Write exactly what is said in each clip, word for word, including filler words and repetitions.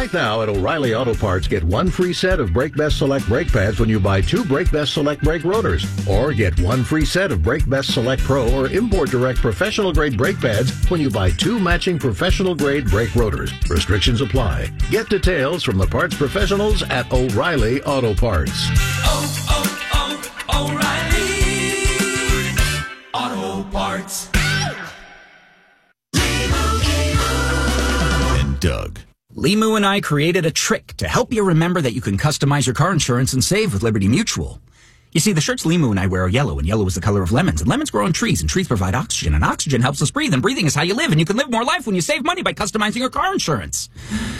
Right now at O'Reilly Auto Parts, get one free set of Brake Best Select brake pads when you buy two Brake Best Select brake rotors. Or get one free set of Brake Best Select Pro or Import Direct professional grade brake pads when you buy two matching professional grade brake rotors. Restrictions apply. Get details from the parts professionals at O'Reilly Auto Parts. Oh, oh, oh, O'Reilly Auto Parts. And Doug. Limu and I created a trick to help you remember that you can customize your car insurance and save with Liberty Mutual. You see, the shirts Limu and I wear are yellow, and yellow is the color of lemons, and lemons grow on trees, and trees provide oxygen, and oxygen helps us breathe, and breathing is how you live, and you can live more life when you save money by customizing your car insurance.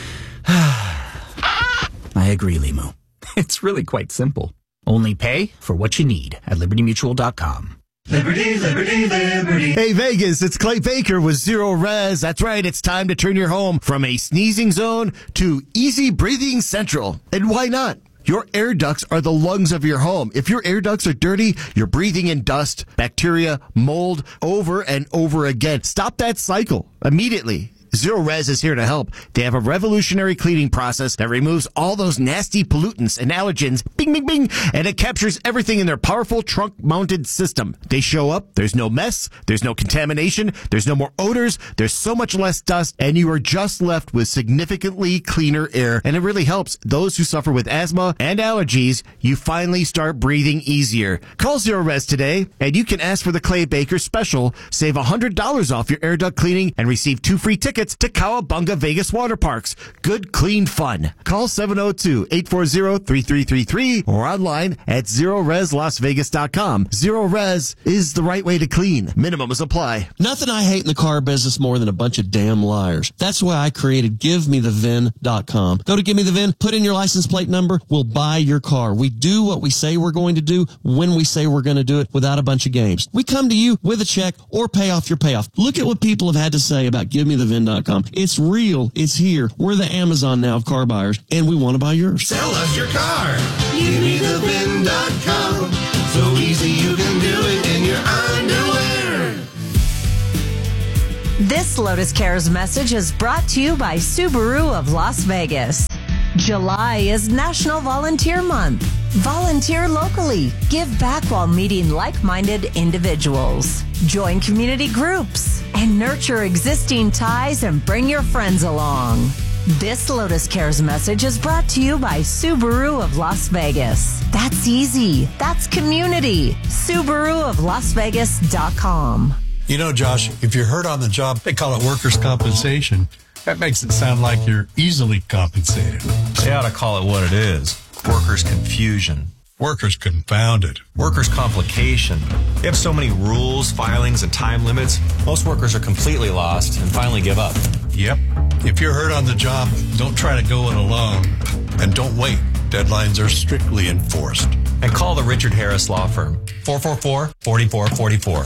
I agree, Limu. It's really quite simple. Only pay for what you need at liberty mutual dot com. Liberty, liberty, liberty. Hey, Vegas, it's Clay Baker with Zero Res. That's right, it's time to turn your home from a sneezing zone to easy breathing central. And why not? Your air ducts are the lungs of your home. If your air ducts are dirty, you're breathing in dust, bacteria, mold over and over again. Stop that cycle immediately. Zero Res is here to help. They have a revolutionary cleaning process that removes all those nasty pollutants and allergens, bing, bing, bing, and it captures everything in their powerful trunk-mounted system. They show up, there's no mess, there's no contamination, there's no more odors, there's so much less dust, and you are just left with significantly cleaner air, and it really helps those who suffer with asthma and allergies. You finally start breathing easier. Call Zero Res today, and you can ask for the Clay Baker special. Save one hundred dollars off your air duct cleaning and receive two free tickets to Cowabunga Vegas Water Parks. Good, clean fun. Call seven oh two, eight four zero, three three three three or online at zero res las vegas dot com. Zero Res is the right way to clean. Minimums apply. Nothing I hate in the car business more than a bunch of damn liars. That's why I created give me the V I N dot com. Go to Give Me The V I N, put in your license plate number, we'll buy your car. We do what we say we're going to do when we say we're going to do it without a bunch of games. We come to you with a check or pay off your payoff. Look at what people have had to say about give me the V I N dot com. It's real. It's here. We're the Amazon now of car buyers, and we want to buy yours. Sell us your car. give me the V I N dot com. So easy you can do it in your underwear. This Lotus Cares message is brought to you by Subaru of Las Vegas. July is National Volunteer Month. Volunteer locally. Give back while meeting like-minded individuals. Join community groups and nurture existing ties and bring your friends along. This Lotus Cares message is brought to you by Subaru of Las Vegas. That's easy. That's community. Subaru of Las Vegas dot com. You know, Josh, if you're hurt on the job, they call it workers' compensation. That makes it sound like you're easily compensated. They ought to call it what it is. Workers' confusion. Workers confounded. Workers' complication. You have so many rules, filings, and time limits, most workers are completely lost and finally give up. Yep. If you're hurt on the job, don't try to go it alone. And don't wait. Deadlines are strictly enforced. And call the Richard Harris Law Firm. four four four, four four four four.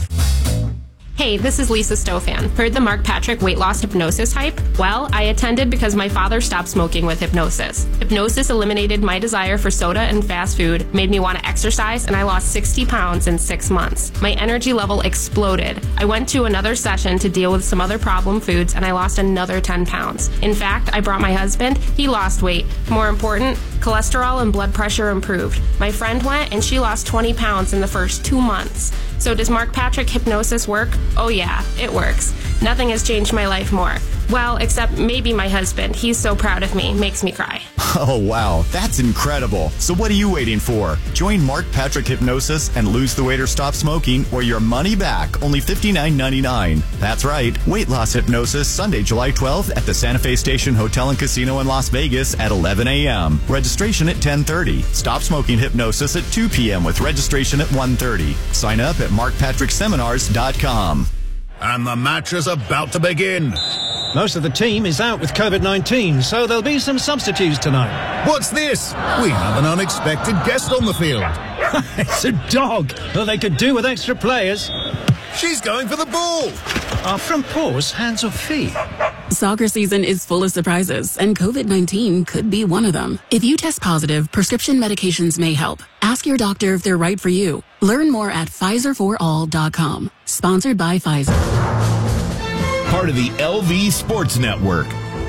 Hey, this is Lisa Stofan. Heard the Mark Patrick weight loss hypnosis hype? Well, I attended because my father stopped smoking with hypnosis. Hypnosis eliminated my desire for soda and fast food, made me want to exercise, and I lost sixty pounds in six months. My energy level exploded. I went to another session to deal with some other problem foods, and I lost another ten pounds. In fact, I brought my husband. He lost weight. More important, cholesterol and blood pressure improved. My friend went, and she lost twenty pounds in the first two months. So does Mark Patrick hypnosis work? Oh yeah, it works. Nothing has changed my life more. Well, except maybe my husband. He's so proud of me, makes me cry. Oh, wow. That's incredible. So what are you waiting for? Join Mark Patrick Hypnosis and lose the weight or stop smoking or your money back. Only fifty-nine ninety-nine. That's right. Weight loss hypnosis Sunday, July twelfth at the Santa Fe Station Hotel and Casino in Las Vegas at eleven a.m. Registration at ten thirty. Stop smoking hypnosis at two p.m. with registration at one thirty. Sign up at mark patrick seminars dot com. And the match is about to begin. Most of the team is out with COVID nineteen, so there'll be some substitutes tonight. What's this? We have an unexpected guest on the field. It's a dog. Well, they could do with extra players. She's going for the ball. Are front paws hands or feet? Soccer season is full of surprises, and COVID nineteen could be one of them. If you test positive, prescription medications may help. Ask your doctor if they're right for you. Learn more at Pfizer for all dot com. Sponsored by Pfizer. Part of the L V Sports Network.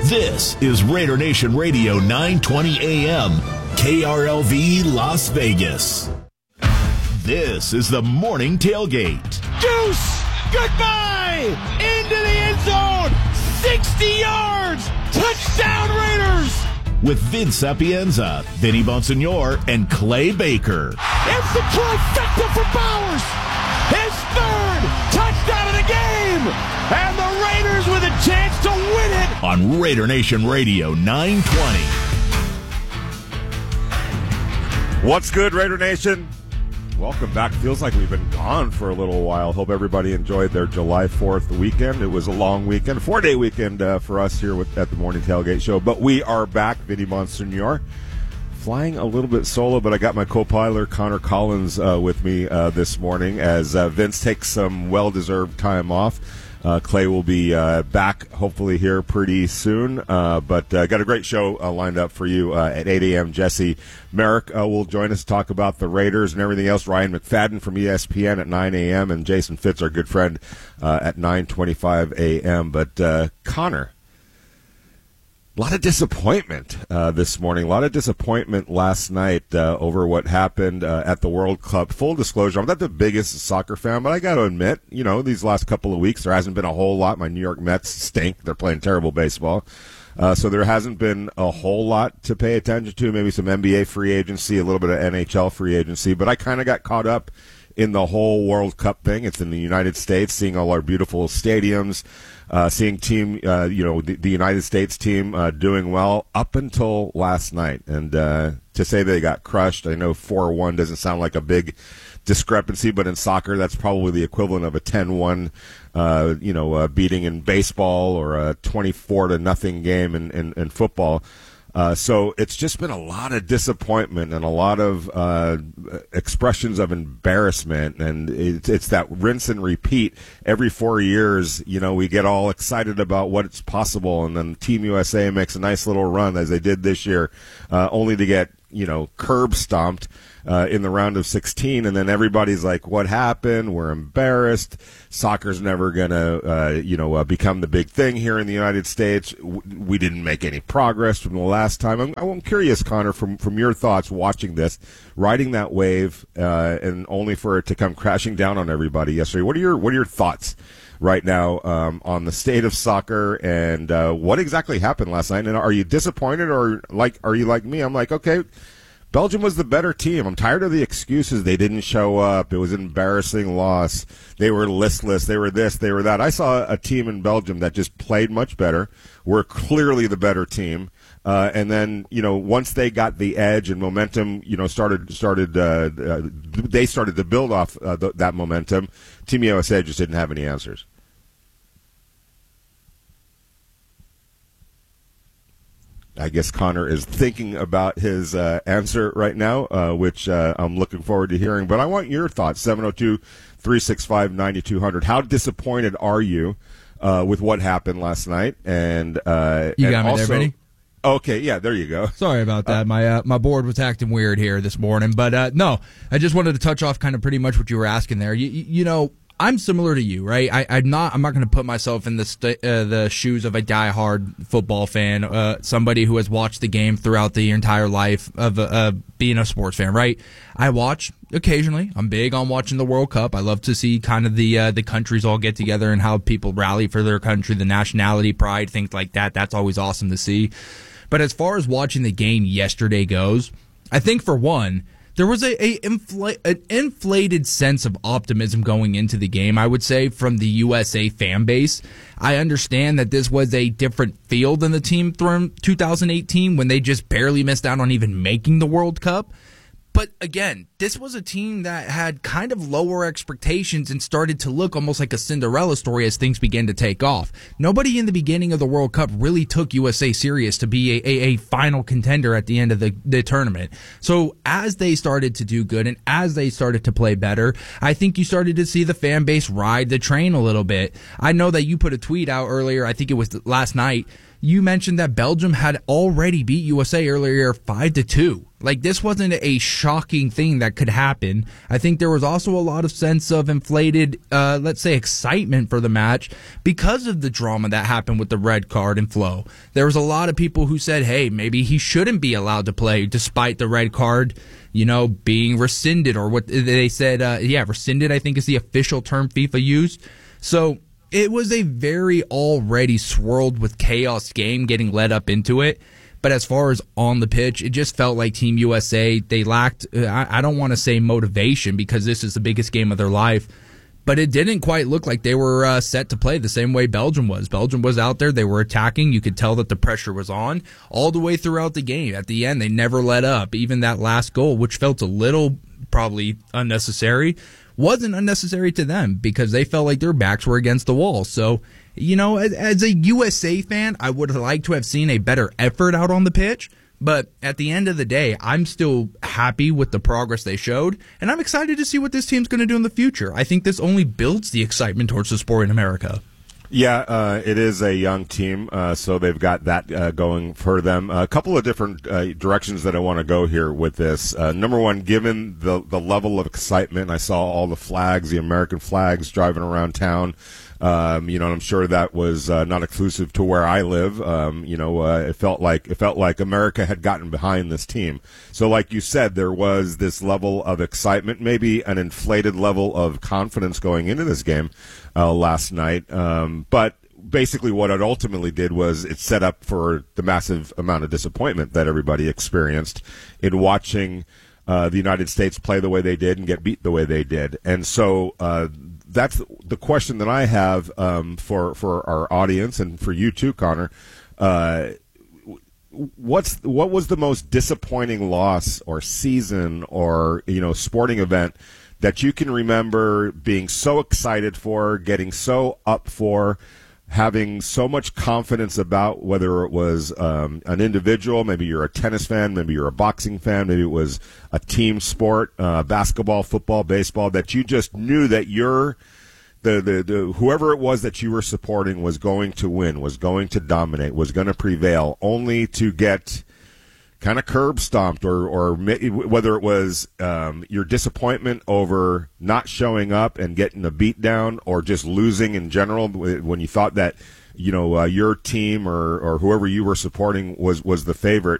This is Raider Nation Radio nine twenty A M, K R L V Las Vegas. This is the morning tailgate. Deuce! Goodbye! Into the end zone! sixty yards! Touchdown Raiders! With Vince Sapienza, Vinny Bonsignore, and Clay Baker. It's the trifecta for Bowers! His third touchdown of the game! And the Raiders with a chance to win it! On Raider Nation Radio nine twenty. What's good, Raider Nation? Welcome back. Feels like we've been gone for a little while. Hope everybody enjoyed their July fourth weekend. It was a long weekend, four-day weekend uh, for us here with, at the Morning Tailgate Show. But we are back. Vinny Bonsignore flying a little bit solo, but I got my co-pilot Connor Collins uh, with me uh, this morning as uh, Vince takes some well-deserved time off. Uh, Clay will be uh, back hopefully here pretty soon, uh, but uh, got a great show uh, lined up for you uh, at eight a.m. Jesse Merrick uh, will join us to talk about the Raiders and everything else. Ryan McFadden from E S P N at nine a.m. and Jason Fitz, our good friend, uh, at nine twenty-five a.m. But uh, Connor, a lot of disappointment uh, this morning. A lot of disappointment last night uh, over what happened uh, at the World Cup. Full disclosure, I'm not the biggest soccer fan, but I got to admit, you know, these last couple of weeks, there hasn't been a whole lot. My New York Mets stink. They're playing terrible baseball. Uh, so there hasn't been a whole lot to pay attention to. Maybe some N B A free agency, a little bit of N H L free agency. But I kind of got caught up in the whole World Cup thing. It's in the United States, seeing all our beautiful stadiums. Uh, seeing team, uh, you know, the, the United States team uh, doing well up until last night. And uh, to say they got crushed, I know four one doesn't sound like a big discrepancy, but in soccer, that's probably the equivalent of a ten one, uh, you know, uh, beating in baseball or a twenty-four to nothing game in, in, in football. Uh, so it's just been a lot of disappointment and a lot of uh, expressions of embarrassment, and it's, it's that rinse and repeat. Every four years, you know, we get all excited about what's possible, and then Team U S A makes a nice little run, as they did this year, uh, only to get, you know, curb stomped uh, in the round of sixteen, and then everybody's like, what happened? We're embarrassed. Soccer's never going to, uh, you know, uh, become the big thing here in the United States. We didn't make any progress from the last time. I'm, I'm curious, Connor, from, from your thoughts watching this, riding that wave, uh, and only for it to come crashing down on everybody yesterday. What are your what are your thoughts right now um, on the state of soccer and uh, what exactly happened last night? And are you disappointed, or like are you like me? I'm like, okay, Belgium was the better team. I'm tired of the excuses. They didn't show up. It was an embarrassing loss. They were listless. They were this. They were that. I saw a team in Belgium that just played much better, were clearly the better team. Uh, and then, you know, once they got the edge and momentum, you know, started, started, uh, uh, they started to build off uh, th- that momentum. Team U S A just didn't have any answers. I guess Connor is thinking about his uh, answer right now, uh, which uh, I'm looking forward to hearing. But I want your thoughts, seven oh two, three six five, nine two hundred. How disappointed are you uh, with what happened last night? And uh, You and got me also, there, Benny? Okay, yeah, there you go. Sorry about that. My uh, my board was acting weird here this morning. But, uh, no, I just wanted to touch off kind of pretty much what you were asking there. You, you know, I'm similar to you, right? I, I'm not. I'm not going to put myself in the st- uh, the shoes of a diehard football fan, uh, somebody who has watched the game throughout the entire life of uh, being a sports fan, right? I watch occasionally. I'm big on watching the World Cup. I love to see kind of the uh, the countries all get together and how people rally for their country, the nationality, pride, things like that. That's always awesome to see. But as far as watching the game yesterday goes, I think for one, there was a, a infl- an inflated sense of optimism going into the game, I would say, from the U S A fan base. I understand that this was a different field than the team from two thousand eighteen when they just barely missed out on even making the World Cup. But again, this was a team that had kind of lower expectations and started to look almost like a Cinderella story as things began to take off. Nobody in the beginning of the World Cup really took U S A serious to be a, a, a final contender at the end of the, the tournament. So as they started to do good and as they started to play better, I think you started to see the fan base ride the train a little bit. I know that you put a tweet out earlier, I think it was last night. you mentioned that Belgium had already beat U S A earlier five to two. Like, this wasn't a shocking thing that could happen. I think there was also a lot of sense of inflated, uh, let's say, excitement for the match because of the drama that happened with the red card and Flo. There was a lot of people who said, hey, maybe he shouldn't be allowed to play despite the red card, you know, being rescinded, or what they said, uh, yeah, rescinded, I think is the official term FIFA used. So it was a very already swirled with chaos game getting led up into it. But as far as on the pitch, it just felt like Team U S A, they lacked, I don't want to say motivation because this is the biggest game of their life, but it didn't quite look like they were uh, set to play the same way Belgium was. Belgium was out there. They were attacking. You could tell that the pressure was on all the way throughout the game. At the end, they never let up. Even that last goal, which felt a little probably unnecessary, wasn't unnecessary to them because they felt like their backs were against the wall. So, you know, as, as a U S A fan, I would have liked to have seen a better effort out on the pitch. But at the end of the day, I'm still happy with the progress they showed, and I'm excited to see what this team's going to do in the future. I think this only builds the excitement towards the sport in America. Yeah, uh, it is a young team, uh, so they've got that uh, going for them. A couple of different uh, directions that I want to go here with this. Uh, number one, given the the level of excitement, I saw all the flags, the American flags driving around town. Um, you know, I'm sure that was uh, not exclusive to where I live. Um, you know, uh, it felt like it felt like America had gotten behind this team. So, like you said, there was this level of excitement, maybe an inflated level of confidence going into this game uh, last night. Um, but basically, what it ultimately did was it set up for the massive amount of disappointment that everybody experienced in watching uh, the United States play the way they did and get beat the way they did. And so. Uh, That's the question that I have um, for for our audience and for you too, Connor. Uh, what's what was the most disappointing loss or season or you know sporting event that you can remember being so excited for, getting so up for, having so much confidence about, whether it was um, an individual, maybe you're a tennis fan, maybe you're a boxing fan, maybe it was a team sport, uh, basketball, football, baseball, that you just knew that you're the, the, the whoever it was that you were supporting was going to win, was going to dominate, was going to prevail, only to get kind of curb stomped, or, or whether it was um, your disappointment over not showing up and getting a beat down, or just losing in general when you thought that you know uh, your team or, or whoever you were supporting was, was the favorite.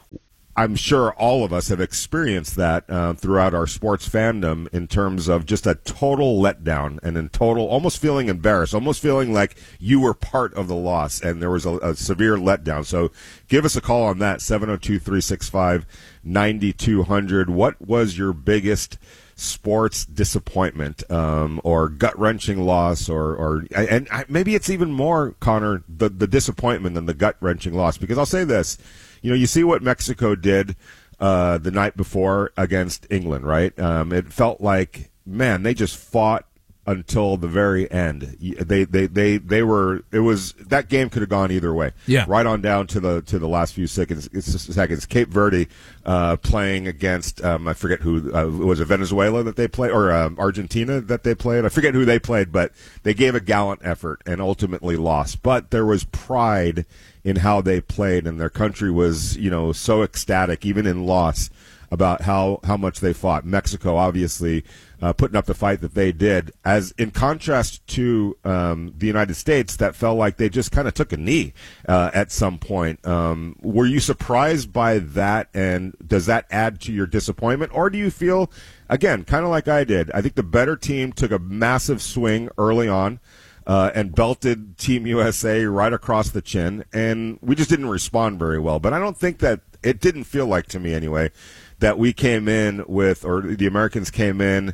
I'm sure all of us have experienced that uh, throughout our sports fandom in terms of just a total letdown and in total almost feeling embarrassed, almost feeling like you were part of the loss and there was a, a severe letdown. So give us a call on that, seven oh two, three six five, nine two hundred. What was your biggest sports disappointment um, or gut-wrenching loss, or, or and maybe it's even more, Connor, the, the disappointment than the gut-wrenching loss? Because I'll say this. You know, you see what Mexico did uh, the night before against England, right? Um, it felt like, man, they just fought until the very end. They, they, they, they were. It was that game could have gone either way. Yeah, right on down to the to the last few seconds. Seconds. Cape Verde uh, playing against um, I forget who uh, was it, Venezuela that they played, or um, Argentina that they played. I forget who they played, but they gave a gallant effort and ultimately lost. But there was pride in how they played, and their country was, you know, so ecstatic, even in loss, about how, how much they fought. Mexico, obviously, uh, putting up the fight that they did, as in contrast to um, the United States, that felt like they just kind of took a knee uh, at some point. Um, were you surprised by that, and does that add to your disappointment, or do you feel, again, kind of like I did, I think the better team took a massive swing early on, Uh, and belted Team U S A right across the chin, and we just didn't respond very well. But I don't think that, it didn't feel like, to me anyway, that we came in with, or the Americans came in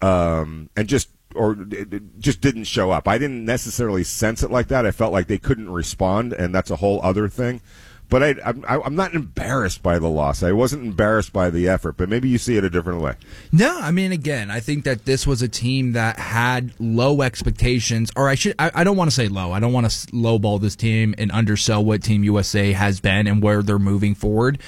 um, and just, or just didn't show up. I didn't necessarily sense it like that. I felt like they couldn't respond, and that's a whole other thing. But I, I'm, I'm not embarrassed by the loss. I wasn't embarrassed by the effort, but maybe you see it a different way. No, I mean, again, I think that this was a team that had low expectations, or I should, I, I don't want to say low. I don't want to lowball this team and undersell what Team U S A has been and where they're moving forward.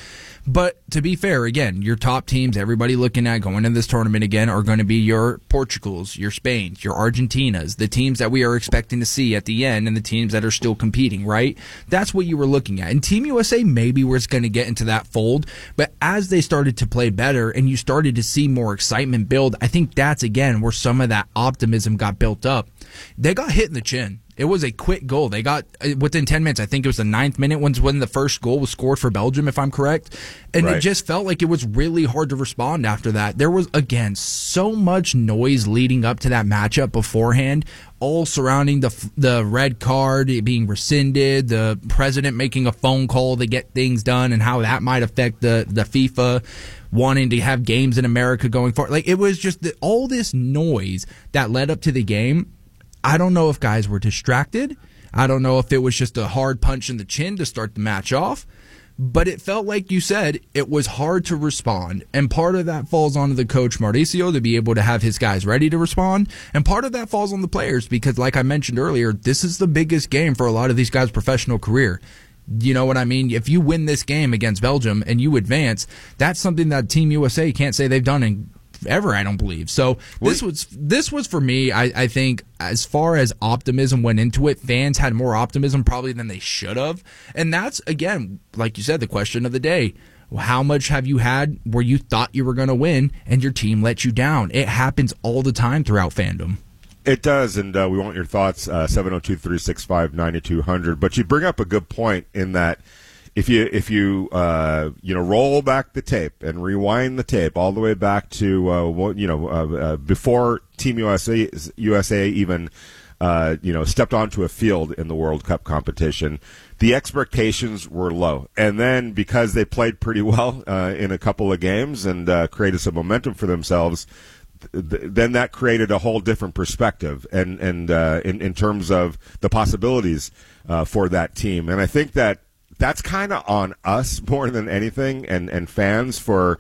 But to be fair, again, your top teams, everybody looking at going into this tournament again, are going to be your Portugals, your Spains, your Argentinas, the teams that we are expecting to see at the end, and the teams that are still competing, right? That's what you were looking at. And Team U S A maybe was going to get into that fold, but as they started to play better and you started to see more excitement build, I think that's, again, where some of that optimism got built up. They got hit in the chin. It was a quick goal. They got, within ten minutes, I think it was the ninth minute when the first goal was scored for Belgium, if I'm correct. And right. It just felt like it was really hard to respond after that. There was, again, so much noise leading up to that matchup beforehand, all surrounding the the red card being rescinded, the president making a phone call to get things done, and how that might affect the, the FIFA wanting to have games in America going forward. Like, it was just the, all this noise that led up to the game. I don't know if guys were distracted. I don't know if it was just a hard punch in the chin to start the match off. But it felt like you said it was hard to respond. And part of that falls onto the coach, Mauricio, to be able to have his guys ready to respond. And part of that falls on the players because, like I mentioned earlier, this is the biggest game for a lot of these guys' professional career. You know what I mean? If you win this game against Belgium and you advance, that's something that Team U S A can't say they've done in ever, I don't believe. So this was this was for me, I, I think, as far as optimism went into it, fans had more optimism probably than they should have. And that's, again, like you said, the question of the day. How much have you had where you thought you were going to win and your team let you down? It happens all the time throughout fandom. It does, and uh, we want your thoughts, uh, seven oh two, three six five, nine two zero zero. But you bring up a good point in that If you if you uh, you know roll back the tape and rewind the tape all the way back to uh, you know uh, uh, before Team U S A U S A even uh, you know stepped onto a field in the World Cup competition, the expectations were low, and then because they played pretty well uh, in a couple of games and uh, created some momentum for themselves, th- then that created a whole different perspective and and uh, in in terms of the possibilities uh, for that team, and I think that. That's kind of on us more than anything, and, and fans for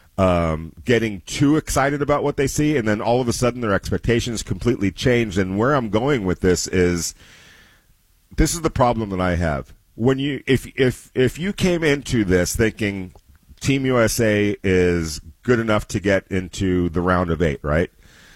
um, getting too excited about what they see, and then all of a sudden their expectations completely change. And where I'm going with this is, this is the problem that I have. When you, if if if you came into this thinking Team U S A is good enough to get into the round of eight, right?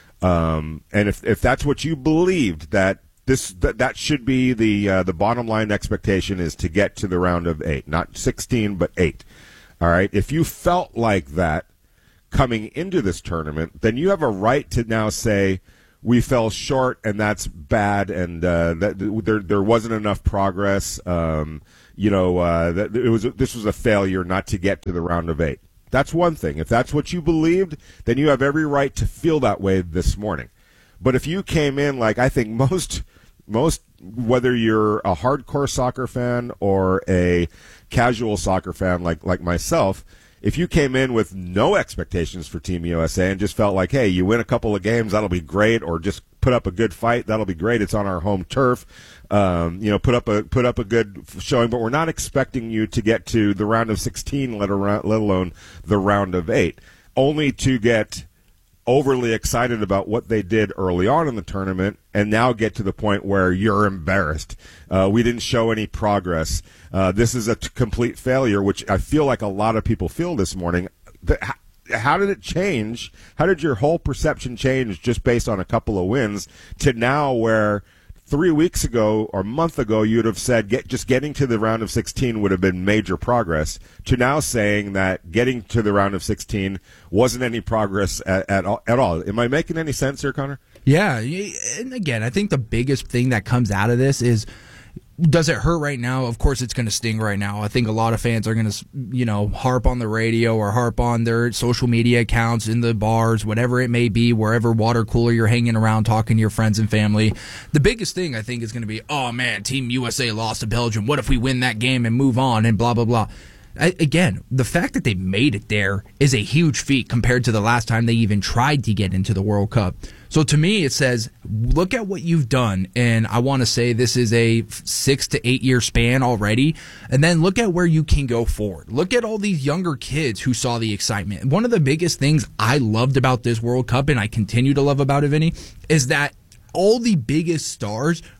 Um, and if if that's what you believed that. This that, that should be the uh, the bottom line expectation is to get to the round of eight, not sixteen, but eight. All right. If you felt like that coming into this tournament, then you have a right to now say we fell short and that's bad, and uh, that there there wasn't enough progress. Um, you know, uh, that it was this was a failure not to get to the round of eight. That's one thing. If that's what you believed, then you have every right to feel that way this morning. But if you came in like I think most. Most, whether you're a hardcore soccer fan or a casual soccer fan like, like myself, if you came in with no expectations for Team U S A and just felt like, hey, you win a couple of games, that'll be great, or just put up a good fight, that'll be great. It's on our home turf. Um, you know, put up a put up a good showing, but we're not expecting you to get to the round of sixteen, let, around, let alone the round of eight, only to get overly excited about what they did early on in the tournament and now get to the point where you're embarrassed. Uh, we didn't show any progress. Uh, this is a t- complete failure, which I feel like a lot of people feel this morning. The, how, how did it change? How did your whole perception change just based on a couple of wins to now where three weeks ago or a month ago you'd have said get, just getting to the round of sixteen would have been major progress, to now saying that getting to the round of sixteen wasn't any progress at, at, all, at all. Am I making any sense here, Connor? Yeah, and again, I think the biggest thing that comes out of this is, does it hurt right now? Of course it's going to sting right now. I think a lot of fans are going to, you know, harp on the radio or harp on their social media accounts, in the bars, whatever it may be, wherever water cooler you're hanging around talking to your friends and family. The biggest thing I think is going to be, oh man, Team U S A lost to Belgium. What if we win that game and move on and blah, blah, blah. I, again, the fact that they made it there is a huge feat compared to the last time they even tried to get into the World Cup. So to me, it says, look at what you've done. And I want to say this is a six to eight year span already. And then look at where you can go forward. Look at all these younger kids who saw the excitement. One of the biggest things I loved about this World Cup, and I continue to love about it, Vinny, is that all the biggest stars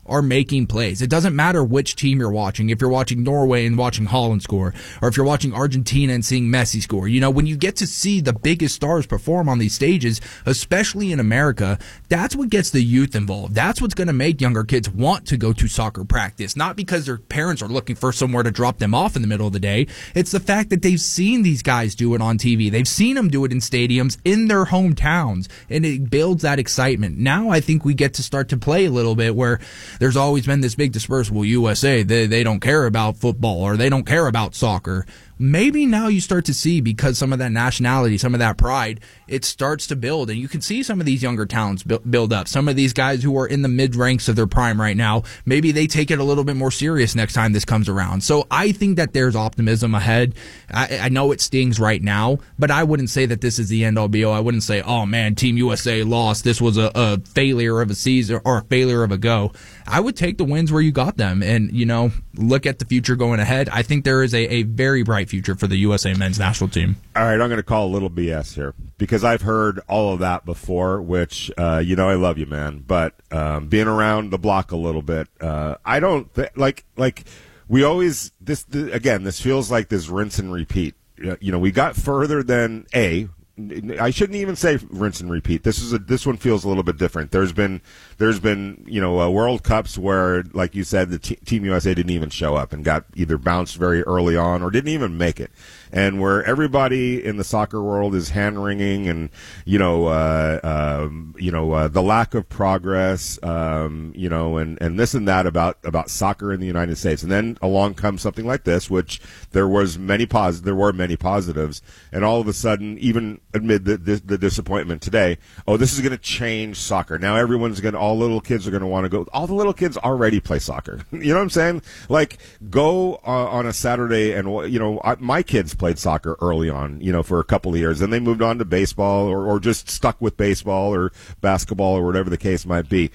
are making plays. It doesn't matter which team you're watching. If you're watching Norway and watching Holland score, or if you're watching Argentina and seeing Messi score. You know, when you get to see the biggest stars perform on these stages, especially in America, that's what gets the youth involved. That's what's going to make younger kids want to go to soccer practice. Not because their parents are looking for somewhere to drop them off in the middle of the day. It's the fact that they've seen these guys do it on T V. They've seen them do it in stadiums in their hometowns, and it builds that excitement. Now I think we get to start to play a little bit where there's always been this big dispersal. Well, U S A, they, they don't care about football or they don't care about soccer. Maybe now you start to see, because some of that nationality, some of that pride, it starts to build, and you can see some of these younger talents build up. Some of these guys who are in the mid ranks of their prime right now, maybe they take it a little bit more serious next time this comes around. So I think that there's optimism ahead. I, I know it stings right now, but I wouldn't say that this is the end all be all. I wouldn't say, oh man, Team U S A lost. This was a, a failure of a season or a failure of a go. I would take the wins where you got them and, you know, look at the future going ahead. I think there is a, a very bright future for the U S A men's national team. All right, I'm going to call a little B S here because I've heard all of that before, which, uh, you know, I love you, man. But um, being around the block a little bit, uh, I don't th- like, like we always, this, th- again, this feels like this rinse and repeat. You know, we got further than A. I shouldn't even say rinse and repeat. This is a, this one feels a little bit different. There's been there's been you know uh, World Cups where, like you said, the t- Team U S A didn't even show up and got either bounced very early on or didn't even make it, and where everybody in the soccer world is hand wringing and you know uh, um, you know uh, the lack of progress, um, you know, and, and this and that about about soccer in the United States, and then along comes something like this, which there was many pos- there were many positives, and all of a sudden, even amid the, the, the disappointment today, oh, this is going to change soccer. Now everyone's going to, all little kids are going to want to go. All the little kids already play soccer. You know what I'm saying? Like, go uh, on a Saturday and, you know, I, my kids played soccer early on, you know, for a couple of years. Then they moved on to baseball or, or just stuck with baseball or basketball or whatever the case might be.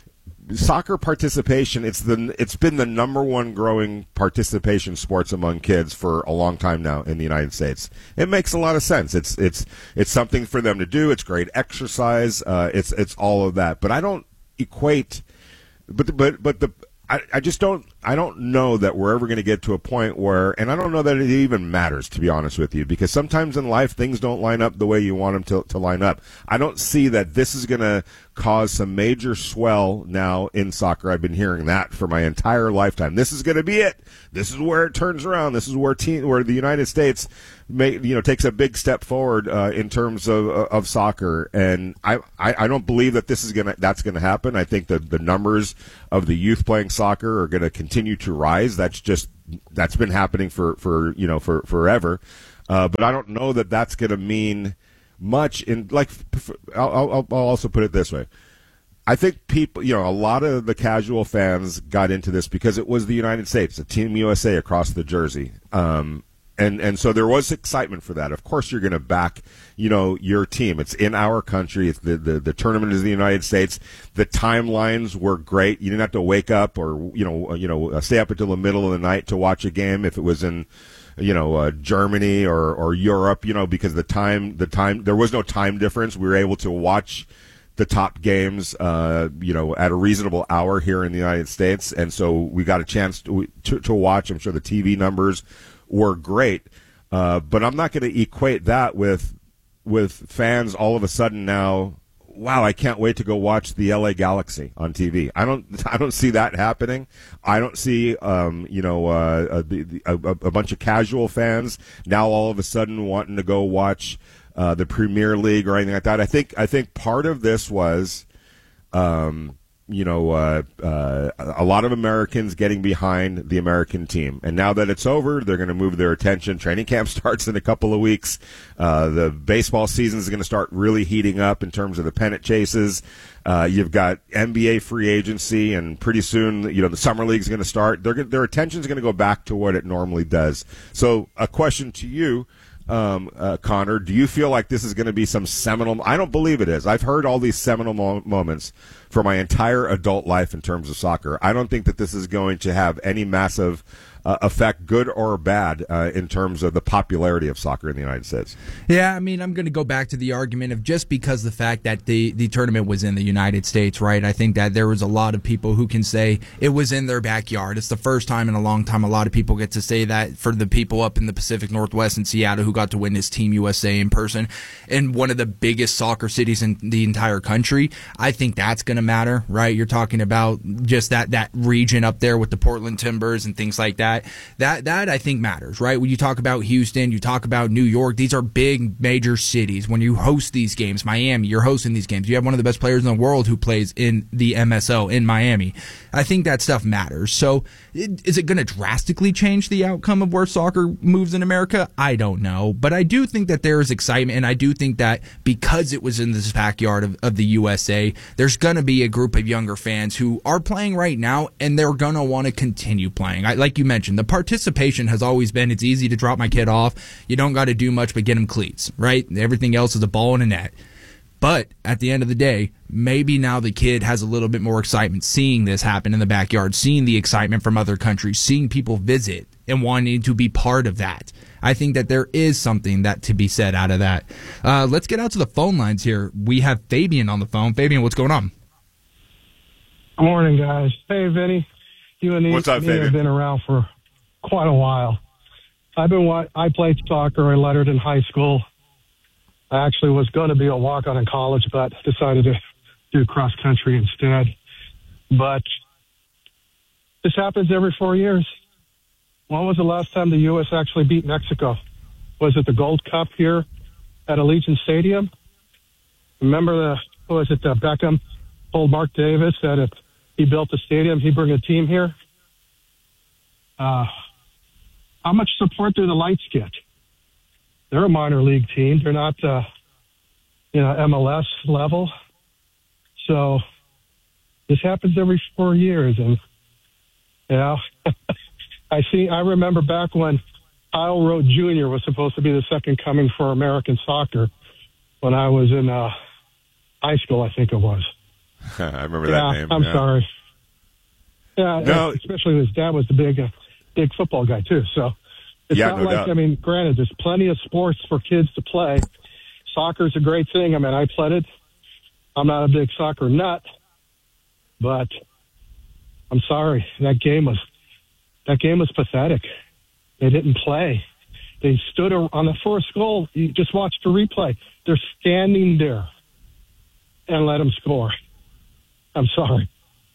Soccer participation, it's the it's been the number one growing participation sports among kids for a long time now in the United States. It makes a lot of sense. It's it's it's something for them to do. It's great exercise. Uh, it's it's all of that. But I don't equate. But but but the I, I just don't I don't know that we're ever going to get to a point where, and I don't know that it even matters, to be honest with you, because sometimes in life things don't line up the way you want them to, to line up. I don't see that this is going to cause some major swell now in soccer. I've been hearing that for my entire lifetime. This is going to be it. This is where it turns around. This is where team, where the United States may, you know, takes a big step forward uh, in terms of of soccer. And I, I, I don't believe that this is gonna that's going to happen. I think that the numbers of the youth playing soccer are going to continue to rise. That's just that's been happening for, for you know for forever. Uh, but I don't know that that's going to mean much in like I'll, I'll, I'll also put it this way. I think people, you know, a lot of the casual fans got into this because it was the United States, the Team U S A across the jersey. Um, and, and so there was excitement for that. Of course, you're going to back, you know, your team. It's in our country. It's the, the, the tournament is the United States. The timelines were great. You didn't have to wake up or, you know, you know, stay up until the middle of the night to watch a game if it was in, you know, uh, Germany or, or Europe, you know, because the time, the time, there was no time difference. We were able to watch the top games, uh, you know, at a reasonable hour here in the United States. And so we got a chance to, to, to watch. I'm sure the T V numbers were great. Uh, but I'm not going to equate that with, with fans all of a sudden now, wow, I can't wait to go watch the L A Galaxy on T V. I don't, I don't see that happening. I don't see, um, you know, uh, a, a, a bunch of casual fans now all of a sudden wanting to go watch uh, the Premier League or anything like that. I think, I think part of this was, um, you know, uh, uh, a lot of Americans getting behind the American team. And now that it's over, they're going to move their attention. Training camp starts in a couple of weeks. Uh, the baseball season is going to start really heating up in terms of the pennant chases. Uh, you've got N B A free agency, and pretty soon, you know, the summer league is going to start. Their, their attention is going to go back to what it normally does. So a question to you, Um, uh, Connor, do you feel like this is going to be some seminal? I don't believe it is. I've heard all these seminal mo- moments for my entire adult life in terms of soccer. I don't think that this is going to have any massive uh, effect, good or bad, uh, in terms of the popularity of soccer in the United States? Yeah, I mean, I'm going to go back to the argument of just because the fact that the, the tournament was in the United States, right? I think that there was a lot of people who can say it was in their backyard. It's the first time in a long time a lot of people get to say that for the people up in the Pacific Northwest in Seattle who got to witness Team U S A in person in one of the biggest soccer cities in the entire country. I think that's going to matter, right? You're talking about just that, that region up there with the Portland Timbers and things like that. That, that I think matters, right? When you talk about Houston, you talk about New York, these are big major cities. When you host these games, Miami, you're hosting these games. You have one of the best players in the world who plays in the M S O in Miami. I think that stuff matters. So is it going to drastically change the outcome of where soccer moves in America? I don't know. But I do think that there is excitement, and I do think that because it was in this backyard of, of the U S A, there's going to be a group of younger fans who are playing right now, and they're going to want to continue playing. I, like you mentioned, the participation has always been, it's easy to drop my kid off. You don't got to do much but get him cleats, right? Everything else is a ball and a net. But at the end of the day, maybe now the kid has a little bit more excitement seeing this happen in the backyard, seeing the excitement from other countries, seeing people visit and wanting to be part of that. I think that there is something that to be said out of that. Uh, let's get out to the phone lines here. We have Fabian on the phone. Fabian, what's going on? Good morning, guys. Hey, Vinny. You and What's up, me Fabian? have been around for quite a while. I've been. I played soccer. I lettered in high school. I actually was going to be a walk-on in college, but decided to do cross-country instead. But this happens every four years. When was the last time the U S actually beat Mexico? Was it the Gold Cup here at Allegiant Stadium? Remember the, what was it, the Beckham told Mark Davis that if he built the stadium, he'd bring a team here? Uh, how much support do the Lights get? They're a minor league team. They're not, uh, you know, M L S level. So this happens every four years. And, you know, I see, I remember back when Kyle Rote Junior was supposed to be the second coming for American soccer when I was in uh, high school, I think it was. I remember yeah, that name. I'm yeah. sorry. Yeah, No. especially his dad was the big, uh, big football guy, too. So it's Yeah, not no like, doubt. I mean, granted, there's plenty of sports for kids to play. Soccer's a great thing. I mean, I played it. I'm not a big soccer nut, but I'm sorry. That game was, that game was pathetic. They didn't play. They stood on the first goal. You just watched the replay. They're standing there and let them score. I'm sorry.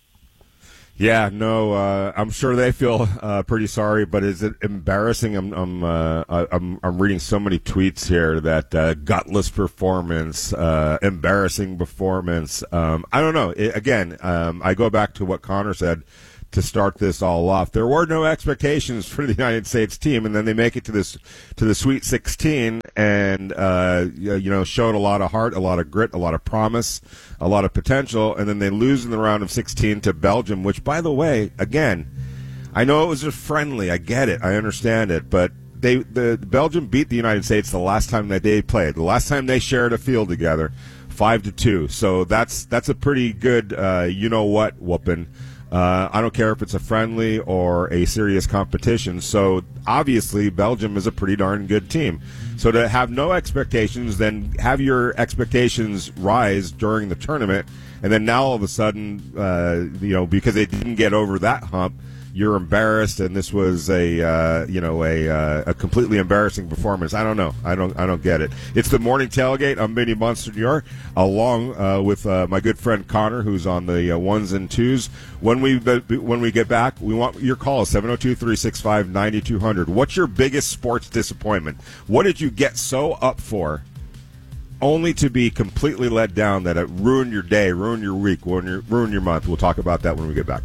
Yeah, no, uh, I'm sure they feel uh, pretty sorry, but is it embarrassing? I'm I'm uh, I'm, I'm reading so many tweets here that uh, gutless performance, uh, embarrassing performance. Um, I don't know. It, again, um, I go back to what Connor said to start this all off. There were no expectations for the United States team, and then they make it to this to the Sweet sixteen, and uh, you know, showed a lot of heart, a lot of grit, a lot of promise, a lot of potential, and then they lose in the round of sixteen to Belgium, which, by the way, again, I know it was a friendly. I get it. I understand it, but they the Belgium beat the United States the last time that they played. The last time they shared a field together, five to two. So that's that's a pretty good, uh, you know what, whooping. Uh, I don't care if it's a friendly or a serious competition. So obviously Belgium is a pretty darn good team. So to have no expectations, then have your expectations rise during the tournament, and then now all of a sudden, uh, you know, because they didn't get over that hump, you're embarrassed, and this was a uh, you know a uh, a completely embarrassing performance. I don't know. I don't I don't get it. It's the morning tailgate. I'm Vinny Bonsignor, along uh, with uh, my good friend Connor, who's on the uh, ones and twos. When we when we get back, we want your call, seven oh two, three six five, nine two hundred. What's your biggest sports disappointment? What did you get so up for, only to be completely let down that it ruined your day, ruined your week, ruined your, ruined your month? We'll talk about that when we get back.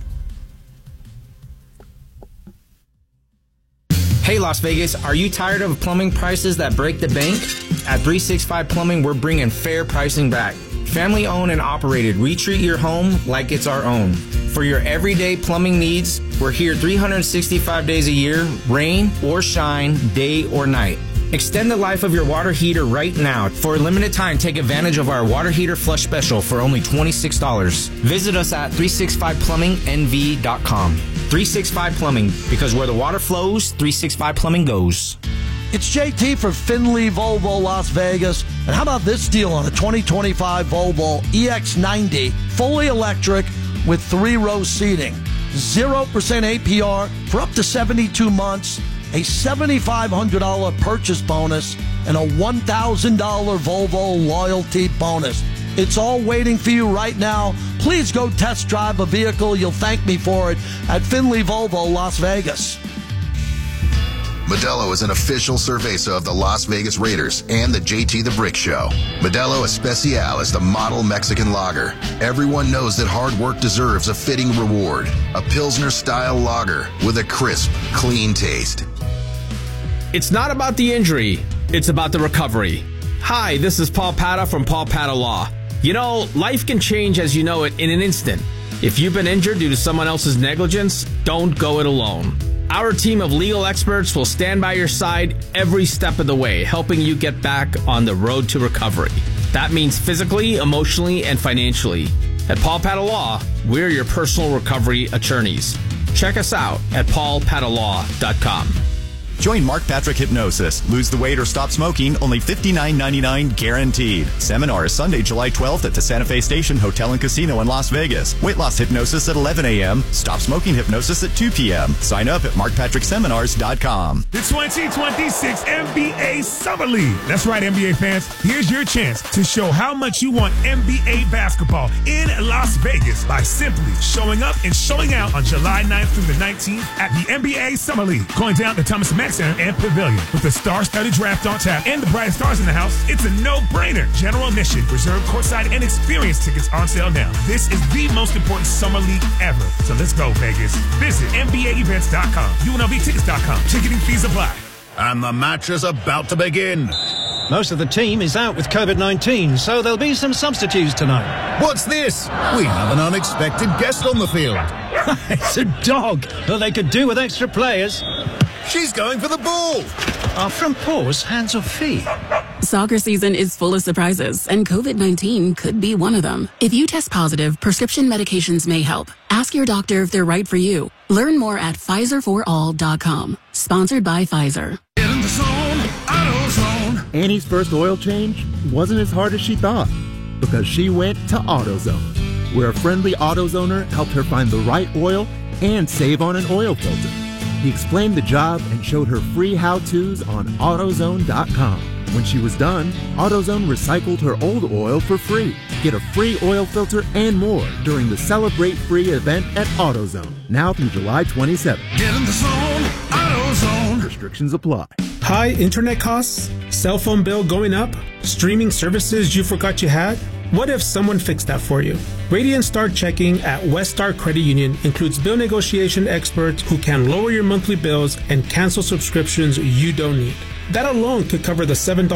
Hey Las Vegas, are you tired of plumbing prices that break the bank? At three sixty-five Plumbing, we're bringing fair pricing back. Family owned and operated, we treat your home like it's our own. For your everyday plumbing needs, we're here three hundred sixty-five days a year, rain or shine, day or night. Extend the life of your water heater right now. For a limited time, take advantage of our water heater flush special for only twenty-six dollars. Visit us at three sixty-five plumbing n v dot com. three sixty-five Plumbing, because where the water flows, three sixty-five Plumbing goes. It's J T for Finley Volvo Las Vegas. And how about this deal on a twenty twenty-five Volvo E X ninety, fully electric with three-row seating. zero percent A P R for up to seventy-two months, a seven thousand five hundred dollars purchase bonus, and a one thousand dollars Volvo loyalty bonus. It's all waiting for you right now. Please go test drive a vehicle. You'll thank me for it at Finley Volvo Las Vegas. Modelo is an official cerveza of the Las Vegas Raiders and the J T the Brick Show. Modelo Especial is the model Mexican lager. Everyone knows that hard work deserves a fitting reward. A Pilsner-style lager with a crisp, clean taste. It's not about the injury. It's about the recovery. Hi, this is Paul Pata from Paul Pata Law. You know, life can change as you know it in an instant. If you've been injured due to someone else's negligence, don't go it alone. Our team of legal experts will stand by your side every step of the way, helping you get back on the road to recovery. That means physically, emotionally, and financially. At Paul Pata Law, we're your personal recovery attorneys. Check us out at paul pata law dot com. Join Mark Patrick Hypnosis. Lose the weight or stop smoking, only fifty-nine ninety-nine guaranteed. Seminar is Sunday, July twelfth at the Santa Fe Station Hotel and Casino in Las Vegas. Weight loss hypnosis at eleven a.m. Stop smoking hypnosis at two p.m. Sign up at mark patrick seminars dot com. The twenty twenty-six N B A Summer League. That's right, N B A fans. Here's your chance to show how much you want N B A basketball in Las Vegas by simply showing up and showing out on July ninth through the nineteenth at the N B A Summer League. Going down to Thomas Mack Center and Pavilion. With the star-studded draft on tap and the brightest stars in the house, it's a no-brainer. General admission, reserved courtside, and experience tickets on sale now. This is the most important summer league ever. So let's go, Vegas. Visit N B A events dot com, U N L V tickets dot com. Ticketing fees apply. And the match is about to begin. Most of the team is out with COVID nineteen, so there'll be some substitutes tonight. What's this? We have an unexpected guest on the field. It's a dog. Well, they could do with extra players. She's going for the ball. Are front paws hands or feet? Soccer season is full of surprises, and COVID nineteen could be one of them. If you test positive, prescription medications may help. Ask your doctor if they're right for you. Learn more at Pfizer for all dot com. Sponsored by Pfizer. Get in the zone, AutoZone. Annie's first oil change wasn't as hard as she thought because she went to AutoZone, where a friendly AutoZoner helped her find the right oil and save on an oil filter. He explained the job and showed her free how-tos on AutoZone dot com. When she was done, AutoZone recycled her old oil for free. Get a free oil filter and more during the Celebrate Free event at AutoZone, now through July twenty-seventh. Get in the zone, AutoZone. Restrictions apply. High internet costs? Cell phone bill going up? Streaming services you forgot you had? What if someone fixed that for you? Radiant Start Checking at Weststar Credit Union includes bill negotiation experts who can lower your monthly bills and cancel subscriptions you don't need. That alone could cover the seven dollars